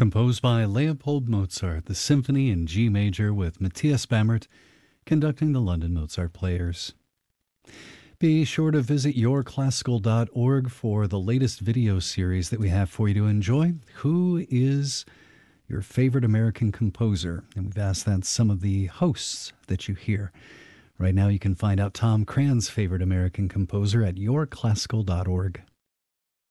Composed by Leopold Mozart, the Symphony in G major with Matthias Bammert conducting the London Mozart Players. Be sure to visit yourclassical.org for the latest video series that we have for you to enjoy. Who is your favorite American composer? And we've asked that some of the hosts that you hear. Right now you can find out Tom Cran's favorite American composer at yourclassical.org.